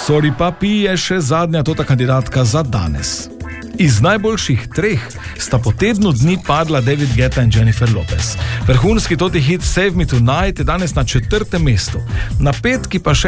Sorry Papi je še zadnja tota kandidatka za danes. Iz najboljših 3 sta po tednu dni padla David Guetta in Jennifer Lopez. Vrhunski toti hit Save Me Tonight je danes na 4. mestu. Na 5. pa še